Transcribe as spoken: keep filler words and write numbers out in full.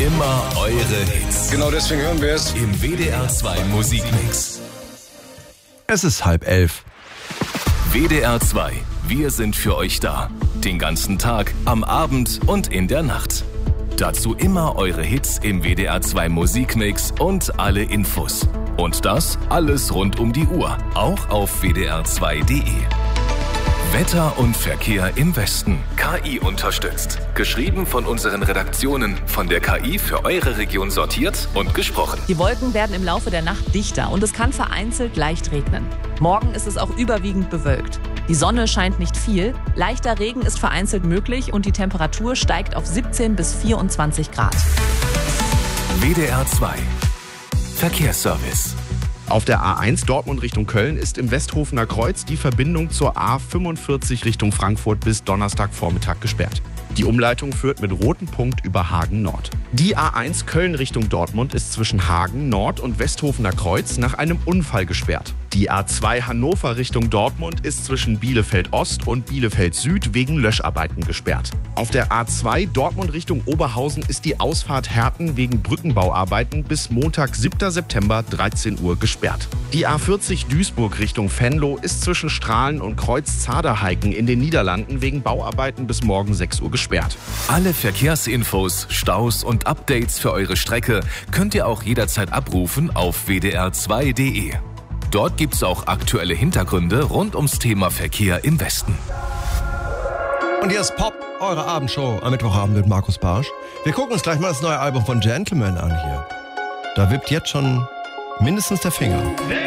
Immer eure Hits. Genau deswegen hören wir es Im W D R zwei Musikmix. Es ist halb elf. W D R zwei. Wir sind für euch da. Den ganzen Tag, am Abend und in der Nacht. Dazu immer eure Hits im W D R zwei Musikmix und alle Infos. Und das alles rund um die Uhr, auch auf w d r zwei punkt d e. Wetter und Verkehr im Westen. K I unterstützt. Geschrieben von unseren Redaktionen, von der K I für eure Region sortiert und gesprochen. Die Wolken werden im Laufe der Nacht dichter und es kann vereinzelt leicht regnen. Morgen ist es auch überwiegend bewölkt. Die Sonne scheint nicht viel, leichter Regen ist vereinzelt möglich und die Temperatur steigt auf siebzehn bis vierundzwanzig Grad. W D R zwei. Verkehrsservice. Auf der A eins Dortmund Richtung Köln ist im Westhofener Kreuz die Verbindung zur A fünfundvierzig Richtung Frankfurt bis Donnerstagvormittag gesperrt. Die Umleitung führt mit rotem Punkt über Hagen Nord. Die A eins Köln Richtung Dortmund ist zwischen Hagen Nord und Westhofener Kreuz nach einem Unfall gesperrt. Die A zwei Hannover Richtung Dortmund ist zwischen Bielefeld Ost und Bielefeld Süd wegen Löscharbeiten gesperrt. Auf der A zwei Dortmund Richtung Oberhausen ist die Ausfahrt Herten wegen Brückenbauarbeiten bis Montag, siebter September, dreizehn Uhr gesperrt. Die A vierzig Duisburg Richtung Venlo ist zwischen Strahlen und Kreuz Zaderheiken in den Niederlanden wegen Bauarbeiten bis morgen sechs Uhr gesperrt. Alle Verkehrsinfos, Staus und Updates für eure Strecke könnt ihr auch jederzeit abrufen auf w d r zwei punkt d e. Dort gibt's auch aktuelle Hintergründe rund ums Thema Verkehr im Westen. Und hier ist Pop, eure Abendshow am Mittwochabend mit Markus Barsch. Wir gucken uns gleich mal das neue Album von Gentleman an hier. Da wippt jetzt schon mindestens der Finger.